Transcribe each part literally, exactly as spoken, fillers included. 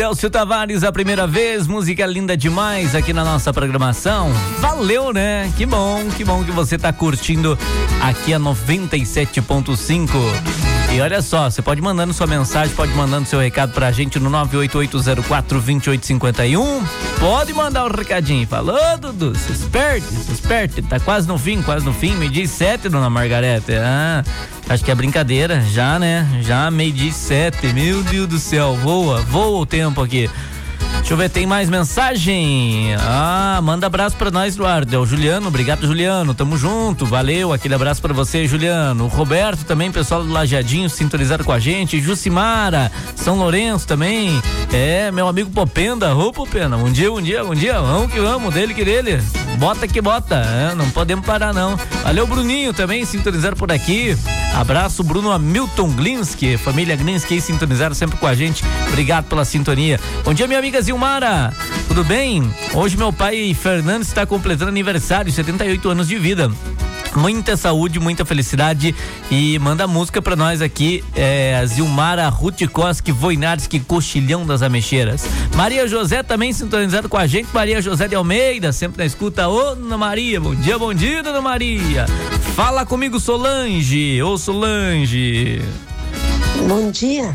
Elcio Tavares, a primeira vez, música linda demais aqui na nossa programação. Valeu, né? Que bom, que bom que você tá curtindo aqui a noventa e sete ponto cinco. E olha só, você pode mandando sua mensagem, pode mandando seu recado pra gente no nove oito oito zero quatro dois oito cinco um. Pode mandar o um recadinho. Falou, Dudu, se esperte, se esperte. Tá quase no fim, quase no fim. Meio dia e sete, dona Margarete. Ah, acho que é brincadeira, já, né? Já meio dia e sete. Meu Deus do céu, voa, voa o tempo aqui. Deixa eu ver, tem mais mensagem? Ah, manda abraço pra nós, Eduardo. É o Juliano, obrigado, Juliano. Tamo junto, valeu. Aquele abraço pra você, Juliano. O Roberto também, pessoal do Lajeadinho, sintonizaram com a gente. Jucimara, São Lourenço também. É, meu amigo Popenda. Ô, Popenda, um dia, um dia, um dia. Vamos que vamos, dele que dele. Bota que bota, é, não podemos parar não. Valeu, Bruninho também, sintonizaram por aqui. Abraço, Bruno Hamilton Glinski, família Glinski, sintonizaram sempre com a gente. Obrigado pela sintonia. Bom dia, minha amiga Zilmara. Tudo bem? Hoje meu pai Fernando está completando aniversário, setenta e oito anos de vida. Muita saúde, muita felicidade e manda música pra nós aqui, é, a Zilmara Rutikoski Voinarski, Coxilhão das Ameixeiras. Maria José também sintonizado com a gente, Maria José de Almeida, sempre na escuta. Ô, Dona Maria, bom dia, bom dia, Dona Maria. Fala comigo, Solange, ô Solange. Bom dia.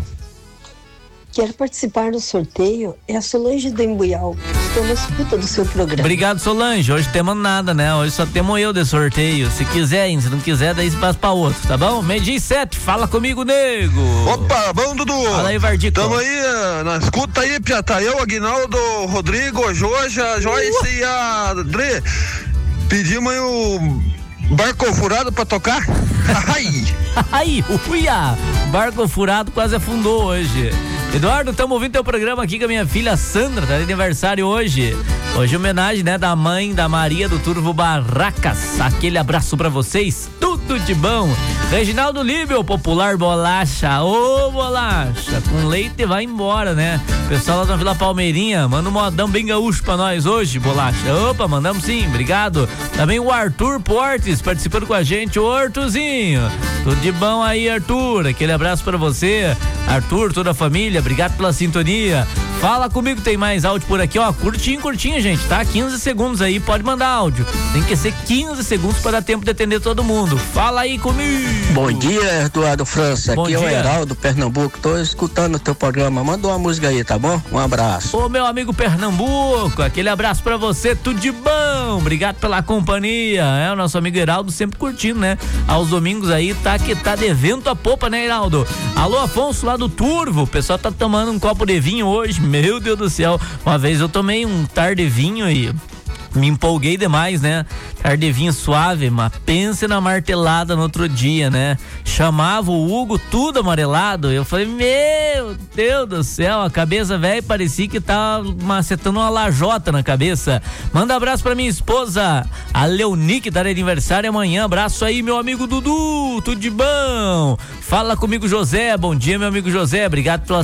Quero participar do sorteio, é a Solange do Embuial. Estou na escuta do seu programa. Obrigado, Solange. Hoje temos nada, né? Hoje só temos eu de sorteio. Se quiser, hein? Se não quiser, daí se passa pra outro, tá bom? Meio-dia e sete, fala comigo, nego. Opa, bom, Dudu. Fala aí, Vardico. Tamo aí, na escuta aí, Pia. Tá eu, Aguinaldo, Rodrigo, Joja, Joyce uh. e a Dre. Pedimos aí o barco furado pra tocar. Ai, ai, uia. Barco furado quase afundou hoje. Eduardo, estamos ouvindo teu programa aqui com a minha filha Sandra, tá de aniversário hoje. Hoje homenagem, né, da mãe da Maria do Turvo Barracas. Aquele abraço pra vocês, tudo de bom. Reginaldo Líbio, popular bolacha. Ô, bolacha, com leite vai embora, né? Pessoal lá da Vila Palmeirinha, manda um modão bem gaúcho pra nós hoje, bolacha. Opa, mandamos sim, obrigado. Também o Arthur Portes participando com a gente, o Arthurzinho. Tudo de bom aí, Arthur, aquele abraço pra você. Arthur, toda a família, obrigado pela sintonia. Fala comigo, tem mais áudio por aqui, ó, curtinho, curtinho, gente, tá? quinze segundos aí, pode mandar áudio. Tem que ser quinze segundos para dar tempo de atender todo mundo. Fala aí comigo. Bom dia, Eduardo França, bom aqui dia. É o Heraldo, Pernambuco, tô escutando o teu programa, manda uma música aí, tá bom? Um abraço. Ô, meu amigo Pernambuco, aquele abraço pra você, tudo de bom, obrigado pela companhia, é o nosso amigo Heraldo sempre curtindo, né? Aos domingos aí, tá que tá de vento a popa, né, Heraldo? Alô, Afonso, lá do Turvo, o pessoal tá tomando um copo de vinho hoje, meu Deus do céu, uma vez eu tomei um tar de vinho e me empolguei demais, né? Tarde vinho suave, mas pense na martelada no outro dia, né? Chamava o Hugo tudo amarelado, eu falei, meu Deus do céu, a cabeça velha parecia que tava macetando uma lajota na cabeça. Manda abraço pra minha esposa, a Leoni, que tá de aniversário amanhã. Abraço aí, meu amigo Dudu, tudo de bom. Fala comigo, José, bom dia, meu amigo José, obrigado pela